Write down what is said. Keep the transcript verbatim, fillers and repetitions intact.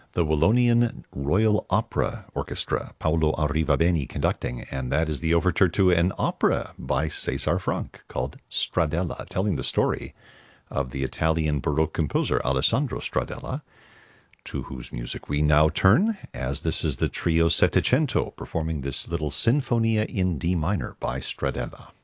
the Wallonian Royal Opera Orchestra, Paolo Arrivabene conducting, and that is the overture to an opera by César Franck called Stradella, telling the story of the Italian Baroque composer Alessandro Stradella, to whose music we now turn, as this is the Trio Settecento performing this little Sinfonia in D minor by Stradella.